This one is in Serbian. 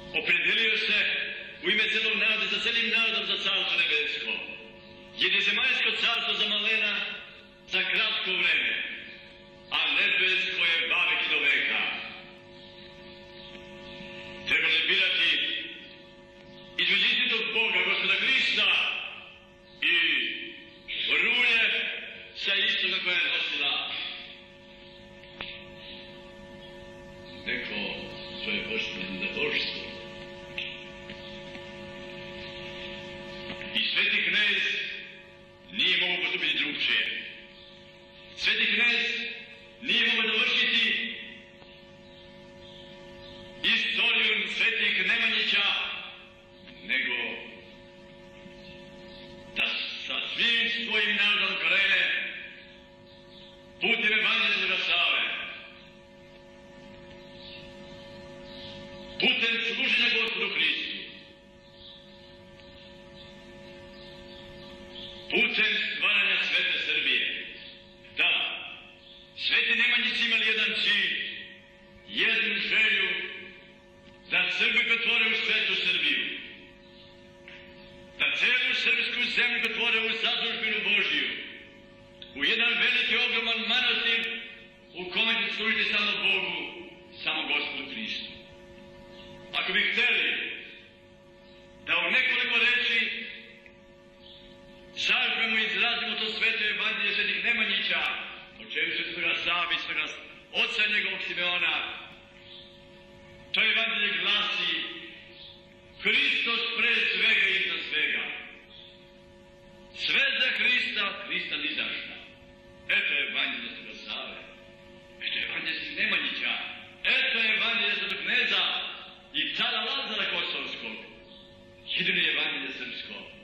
Opredelio se u ime celog naroda, za celim narodom, za carstvo nebesko. Jer je zemaljsko carstvo za malena, za kratko vreme, a nebesko je vavek i do veka. Treba li birati između istinitog Boga, Gospoda Hrista, i rulje sa istoga koja je nosila. Neko, to je Gospodin za božstvo. I sveti knez nije mogu postupiti drugčije. Sveti knez nije mogu dovršiti istoriju svetih Nemanjića, nego da sa svim svojim narodom krene putem evanđelja Save, putem služenja Gospodu Hristu, putem stvaranja svete Srbije. Da, sveti Nemanjići imali jedan cilj, jednu želju, da Srbi pretvore u svetu Srbiju, da celu srpsku zemlju pretvore u zadužbinu Božiju, u jedan veliki ogroman manastir u kome će služiti samo Bogu, samo Gospodu Hristu. Ako bi hteli da u nekoliko reči sažmemo i izrazimo to sveto evanđelje svetih Nemanjića, o čemu se svega Save i svega oca njegovog Simeona, to evanđelje glasi: Hristos pre svega i iznad svega. Sve za Hrista, Hrista ni za šta. Eto je evanđelje svega Save. Eto je evanđelje svetih Nemanjića. Eto je evanđelje svetog kneza i cara Lazara Kosovskog. Jedino je evanđelje srpsko.